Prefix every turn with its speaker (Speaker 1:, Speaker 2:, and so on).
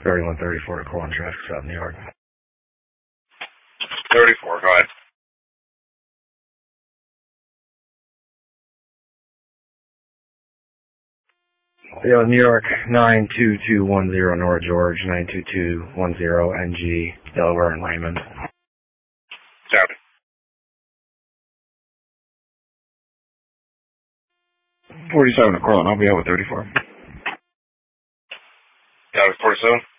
Speaker 1: 3134 to call on traffic stop, New York.
Speaker 2: 34, go ahead.
Speaker 1: Yeah, New York 92210 North George, 92210 NG, Delaware and Lyman.
Speaker 2: Copy.
Speaker 1: 47 to call on, I'll be out with 34.
Speaker 2: Copy, 47.